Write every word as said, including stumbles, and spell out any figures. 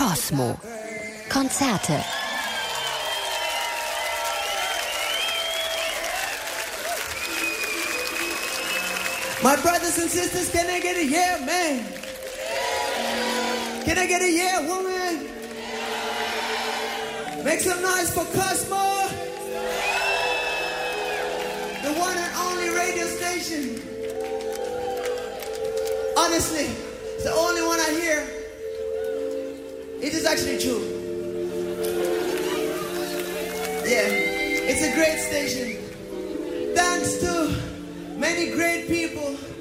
Cosmo. Konzerte. My brothers and sisters, can I get a yeah, man? Can I get a yeah, woman? Make some noise for Cosmo. The one and only radio station. Honestly, it's the only one I hear. It is actually true. Yeah, it's a great station. Thanks to many great people